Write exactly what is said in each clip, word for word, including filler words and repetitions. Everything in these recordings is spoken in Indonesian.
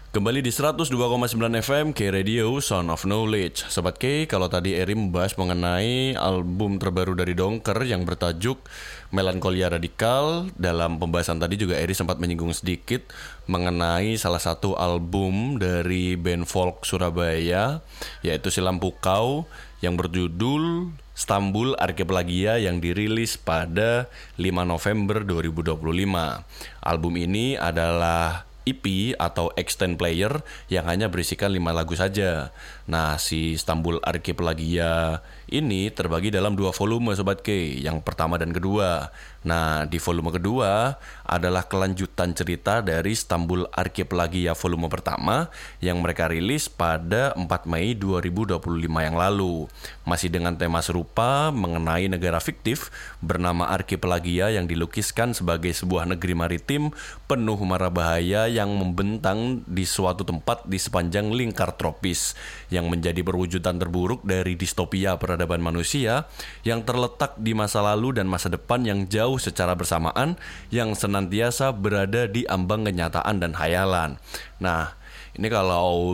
Kembali di seratus dua koma sembilan F M K Radio Sound of Knowledge. Sobat K, kalau tadi Eri membahas mengenai album terbaru dari Dongker yang bertajuk Melankolia Radikal, dalam pembahasan tadi juga Eri sempat menyinggung sedikit mengenai salah satu album dari band folk Surabaya, yaitu Silam Pukau, yang berjudul Stambul Archipelagia yang dirilis pada lima November dua ribu dua puluh lima. Album ini adalah E P atau extend player yang hanya berisikan lima lagu saja. Nah, si Stambul Archipelagia ini terbagi dalam dua volume Sobat K, yang pertama dan kedua. Nah, di volume kedua adalah kelanjutan cerita dari Stambul Archipelagia volume pertama yang mereka rilis pada empat Mei dua ribu dua puluh lima yang lalu. Masih dengan tema serupa mengenai negara fiktif bernama Archipelagia yang dilukiskan sebagai sebuah negeri maritim penuh mara bahaya yang membentang di suatu tempat di sepanjang lingkar tropis, yang menjadi perwujudan terburuk dari distopia peradaban manusia yang terletak di masa lalu dan masa depan yang jauh secara bersamaan, yang senantiasa berada di ambang kenyataan dan hayalan. Nah, ini kalau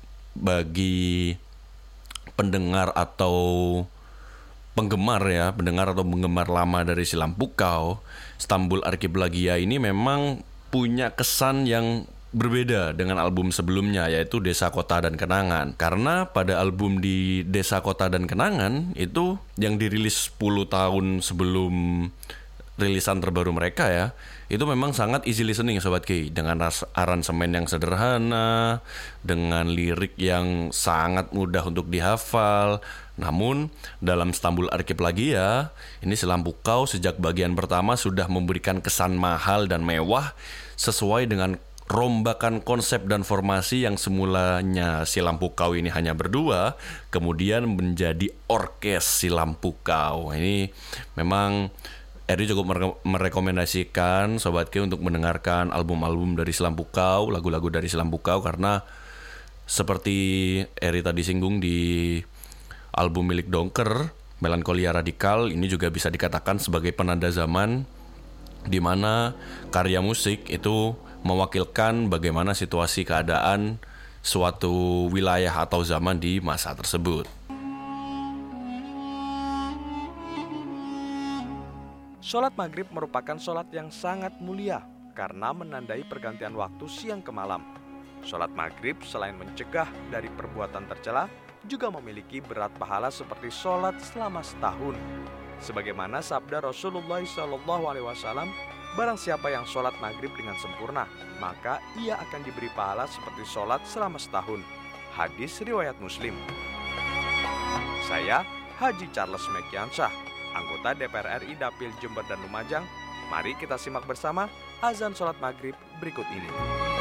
bagi pendengar atau penggemar ya, pendengar atau penggemar lama dari Silam Pukau, Stambul Archipelagia ini memang punya kesan yang berbeda dengan album sebelumnya, yaitu Desa Kota dan Kenangan. Karena pada album di Desa Kota dan Kenangan itu yang dirilis sepuluh tahun sebelum rilisan terbaru mereka ya, itu memang sangat easy listening Sobat K, dengan aransemen yang sederhana, dengan lirik yang sangat mudah untuk dihafal. Namun dalam Stambul Archipelagia ini Silam Pukau sejak bagian pertama sudah memberikan kesan mahal dan mewah sesuai dengan rombakan konsep dan formasi yang semulanya Silam Pukau ini hanya berdua, kemudian menjadi orkes Silam Pukau. Ini memang Eri cukup merekomendasikan Sobat K untuk mendengarkan album-album dari Silam Pukau, lagu-lagu dari Silam Pukau, karena seperti Eri tadi singgung di album milik Dongker, Melankolia Radikal, ini juga bisa dikatakan sebagai penanda zaman di mana karya musik itu mewakilkan bagaimana situasi keadaan suatu wilayah atau zaman di masa tersebut. Sholat maghrib merupakan sholat yang sangat mulia karena menandai pergantian waktu siang ke malam. Sholat maghrib selain mencegah dari perbuatan tercela, juga memiliki berat pahala seperti sholat selama setahun. Sebagaimana sabda Rasulullah shallallahu alaihi wasallam, barang siapa yang sholat maghrib dengan sempurna, maka ia akan diberi pahala seperti sholat selama setahun. Hadis riwayat Muslim. Saya Haji Charles Mekiansyah, anggota D P R R I Dapil Jember dan Lumajang. Mari kita simak bersama azan sholat maghrib berikut ini.